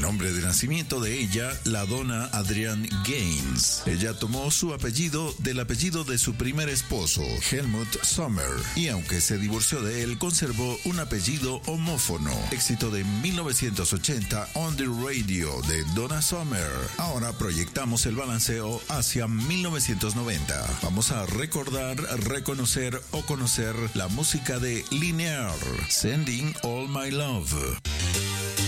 nombre de nacimiento de ella, la dona Adrienne Gaines. Ella tomó su apellido del apellido de su primer esposo, Helmut Sommer, y aunque se divorció de él, conservó un apellido homófono. Éxito de 1980, On the Radio, de Donna Summer. Ahora proyectamos el balanceo hacia 1990. Vamos a recordar, reconocer o conocer la música de Linear, Sending All My Love.